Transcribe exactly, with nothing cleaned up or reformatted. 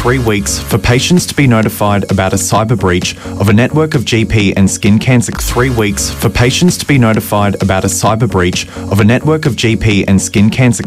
three weeks for patients to be notified about a cyber breach of a network of G P and skin cancer. Three weeks for patients to be notified about a cyber breach of a network of G P and skin cancer